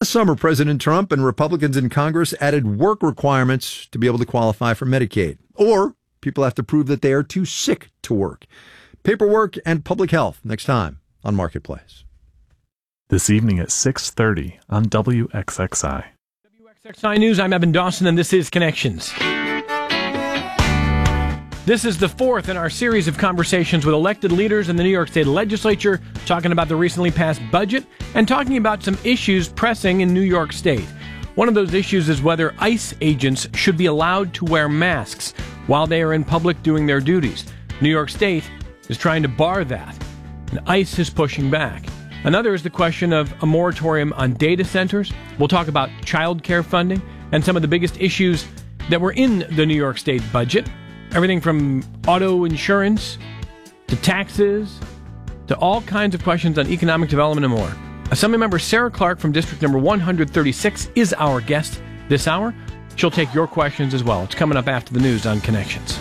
Last summer, President Trump and Republicans in Congress added work requirements to be able to qualify for Medicaid. Or people have to prove that they are too sick to work. Paperwork and public health next time on Marketplace. This evening at 6:30 on WXXI. WXXI News, I'm Evan Dawson, and this is Connections. This is the fourth in our series of conversations with elected leaders in the New York State Legislature, talking about the recently passed budget and talking about some issues pressing in New York State. One of those issues is whether ICE agents should be allowed to wear masks while they are in public doing their duties. New York State is trying to bar that, and ICE is pushing back. Another is the question of a moratorium on data centers. We'll talk about child care funding and some of the biggest issues that were in the New York State budget. Everything from auto insurance to taxes to all kinds of questions on economic development and more. Assemblymember Sarah Clark from District Number 136 is our guest this hour. She'll take your questions as well. It's coming up after the news on Connections.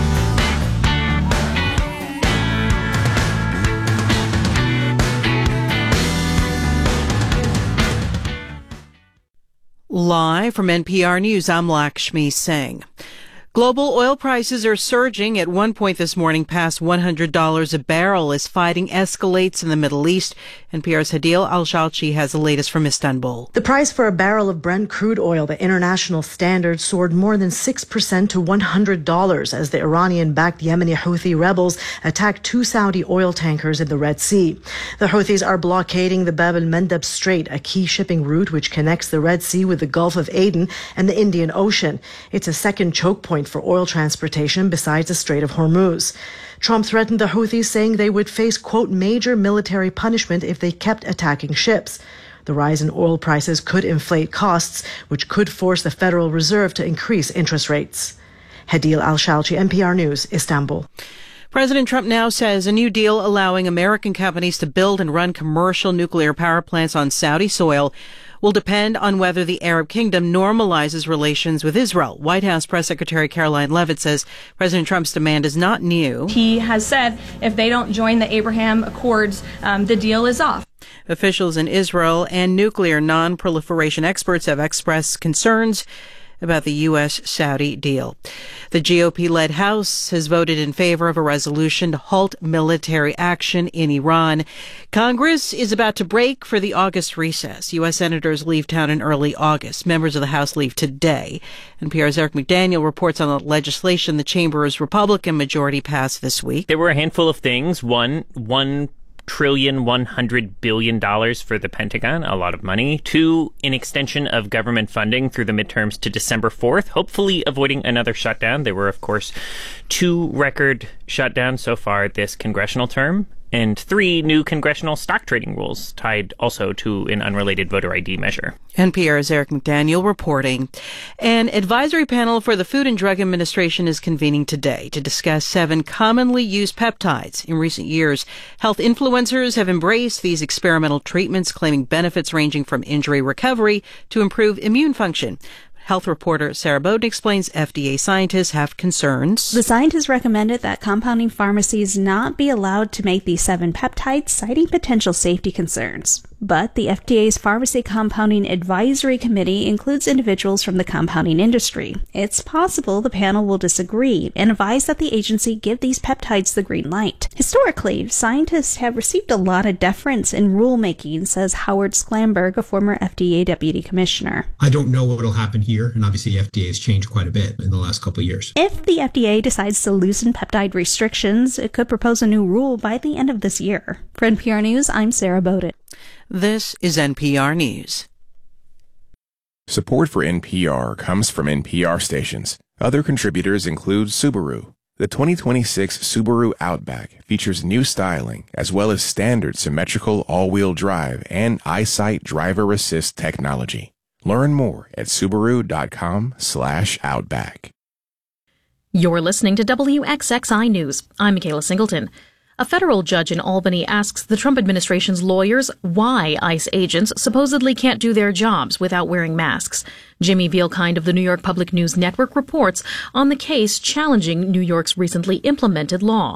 Live from NPR News, I'm Lakshmi Singh. Global oil prices are surging at one point this morning past $100 a barrel as fighting escalates in the Middle East. NPR's Hadil Al-Shalchi has the latest from Istanbul. The price for a barrel of Brent crude oil, the international standard, soared more than 6% to $100 as the Iranian-backed Yemeni Houthi rebels attacked two Saudi oil tankers in the Red Sea. The Houthis are blockading the Bab el-Mandeb Strait, a key shipping route which connects the Red Sea with the Gulf of Aden and the Indian Ocean. It's a second choke point for oil transportation besides the Strait of Hormuz. Trump threatened the Houthis, saying they would face, quote, major military punishment if they kept attacking ships. The rise in oil prices could inflate costs, which could force the Federal Reserve to increase interest rates. Hadil Al-Shalchi, NPR News, Istanbul. President Trump now says a new deal allowing American companies to build and run commercial nuclear power plants on Saudi soil will depend on whether the Arab kingdom normalizes relations with Israel. White House Press Secretary Caroline Leavitt says President Trump's demand is not new. He has said if they don't join the Abraham Accords, the deal is off. Officials in Israel and nuclear non-proliferation experts have expressed concerns about the U.S.-Saudi deal. The GOP-led House has voted in favor of a resolution to halt military action in Iran. Congress is about to break for the August recess. U.S. senators leave town in early August. Members of the House leave today. NPR's Eric McDaniel reports on the legislation the chamber's Republican majority passed this week. There were a handful of things. $1 trillion, $100 billion for the Pentagon, a lot of money. 2, an extension of government funding through the midterms to December 4th, hopefully avoiding another shutdown. There were, of course, 2 record shutdowns so far this congressional term. And 3 new congressional stock trading rules tied also to an unrelated voter ID measure. NPR's Eric McDaniel reporting. An advisory panel for the Food and Drug Administration is convening today to discuss 7 commonly used peptides. In recent years, health influencers have embraced these experimental treatments, claiming benefits ranging from injury recovery to improve immune function. Health reporter Sarah Bowden explains FDA scientists have concerns. The scientists recommended that compounding pharmacies not be allowed to make these 7 peptides, citing potential safety concerns. But the FDA's Pharmacy Compounding Advisory Committee includes individuals from the compounding industry. It's possible the panel will disagree and advise that the agency give these peptides the green light. Historically, scientists have received a lot of deference in rulemaking, says Howard Sklamberg, a former FDA deputy commissioner. I don't know what will happen here, and obviously FDA has changed quite a bit in the last couple of years. If the FDA decides to loosen peptide restrictions, it could propose a new rule by the end of this year. For NPR News, I'm Sarah Bowden. This is NPR News. Support for NPR comes from NPR stations. Other contributors include Subaru. The 2026 Subaru Outback features new styling as well as standard symmetrical all-wheel drive and EyeSight driver assist technology. Learn more at Subaru.com/Outback. You're listening to WXXI News. I'm Michaela Singleton. A federal judge in Albany asks the Trump administration's lawyers why ICE agents supposedly can't do their jobs without wearing masks. Jimmy Vielkind of the New York Public News Network reports on the case challenging New York's recently implemented law.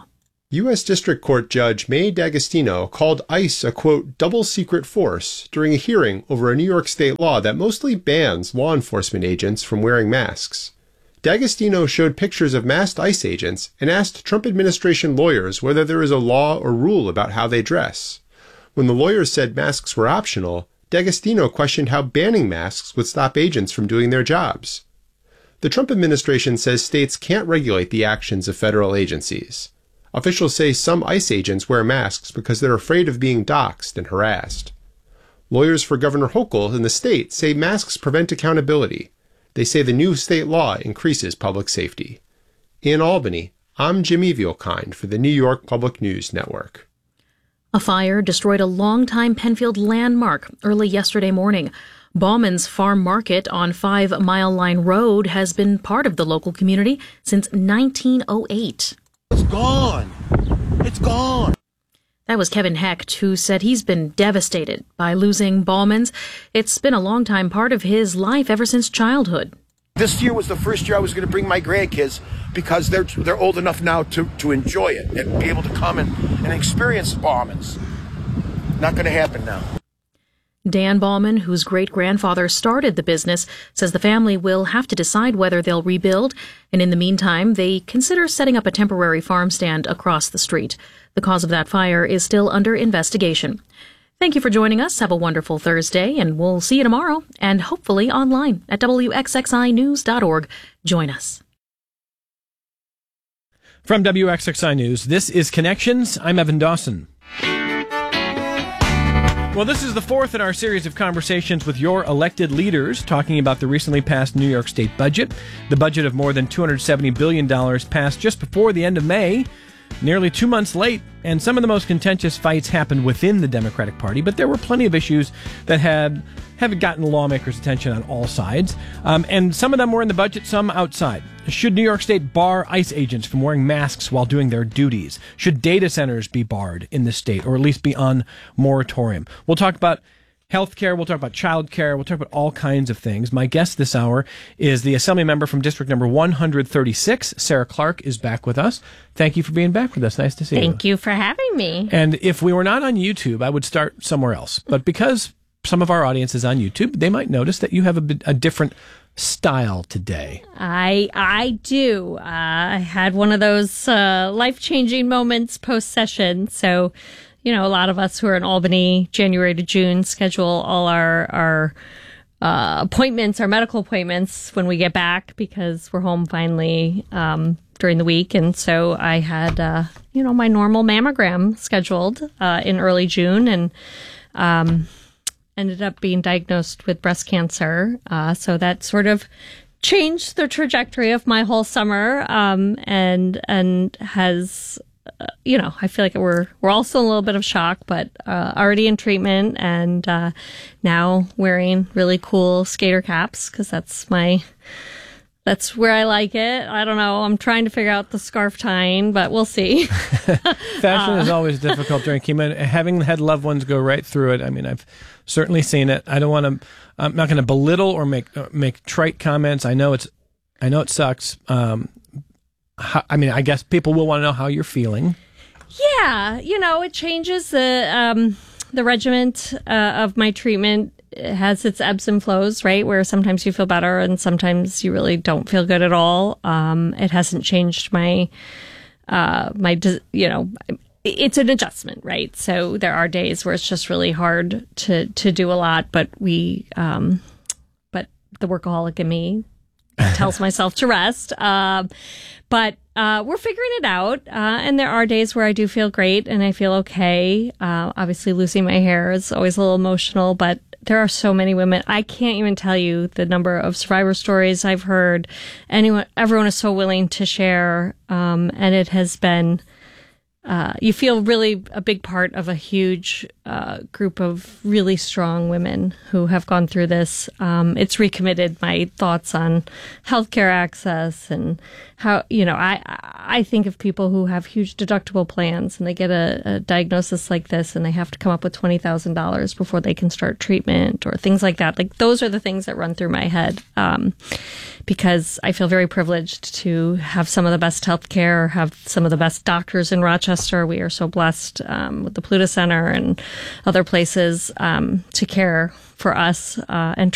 U.S. District Court Judge May D'Agostino called ICE a, quote, double secret force during a hearing over a New York state law that mostly bans law enforcement agents from wearing masks. D'Agostino showed pictures of masked ICE agents and asked Trump administration lawyers whether there is a law or rule about how they dress. When the lawyers said masks were optional, D'Agostino questioned how banning masks would stop agents from doing their jobs. The Trump administration says states can't regulate the actions of federal agencies. Officials say some ICE agents wear masks because they're afraid of being doxxed and harassed. Lawyers for Governor Hochul in the state say masks prevent accountability. They say the new state law increases public safety. In Albany, I'm Jimmy Vielkind for the New York Public News Network. A fire destroyed a longtime Penfield landmark early yesterday morning. Bauman's Farm Market on 5 Mile Line Road has been part of the local community since 1908. It's gone. It's gone. That was Kevin Hecht, who said he's been devastated by losing Bauman's. It's been a longtime part of his life ever since childhood. This year was the first year I was going to bring my grandkids because they're old enough now to enjoy it and be able to come and experience Bauman's. Not going to happen now. Dan Bauman, whose great-grandfather started the business, says the family will have to decide whether they'll rebuild, and in the meantime, they consider setting up a temporary farm stand across the street. The cause of that fire is still under investigation. Thank you for joining us. Have a wonderful Thursday, and we'll see you tomorrow, and hopefully online at WXXInews.org. Join us. From WXXI News, this is Connections. I'm Evan Dawson. Well, this is the fourth in our series of conversations with your elected leaders talking about the recently passed New York State budget. The budget of more than $270 billion passed just before the end of May, nearly 2 months late, and some of the most contentious fights happened within the Democratic Party, but there were plenty of issues that haven't gotten lawmakers' attention on all sides, and some of them were in the budget, some outside. Should New York State bar ICE agents from wearing masks while doing their duties? Should data centers be barred in the state, or at least be on moratorium? We'll talk about healthcare, we'll talk about childcare, we'll talk about all kinds of things. My guest this hour is the Assembly member from District number 136. Sarah Clark is back with us. Thank you for being back with us. Nice to see you. Thank you for having me. And if we were not on YouTube, I would start somewhere else. But because some of our audience is on YouTube, they might notice that you have a different style today. I do. I had one of those life-changing moments post-session. So, you know, a lot of us who are in Albany, January to June, schedule all our appointments, our medical appointments when we get back because we're home finally during the week. And so I had, my normal mammogram scheduled in early June and ended up being diagnosed with breast cancer. So that sort of changed the trajectory of my whole summer and has... I feel like we're also a little bit of shock, but already in treatment and now wearing really cool skater caps because that's where I like it. I don't know. I'm trying to figure out the scarf tying, but we'll see. Fashion is always difficult during chemo. Having had loved ones go right through it, I mean, I've certainly seen it. I'm not going to belittle or make trite comments. I know it sucks. I guess people will want to know how you're feeling. Yeah, it changes the regiment of my treatment. It has its ebbs and flows, right? Where sometimes you feel better and sometimes you really don't feel good at all. It hasn't changed my it's an adjustment, right? So there are days where it's just really hard to do a lot, but but the workaholic in me tells myself to rest. But we're figuring it out. And there are days where I do feel great and I feel okay. Obviously, losing my hair is always a little emotional, but there are so many women. I can't even tell you the number of survivor stories I've heard. Everyone is so willing to share. And it has been, you feel really a big part of a huge group of really strong women who have gone through this. It's recommitted my thoughts on healthcare access and how, I think of people who have huge deductible plans and they get a diagnosis like this and they have to come up with $20,000 before they can start treatment or things like that. Like those are the things that run through my head. because I feel very privileged to have some of the best healthcare, have some of the best doctors in Rochester. We are so blessed with the Pluta Center and other places to care for us and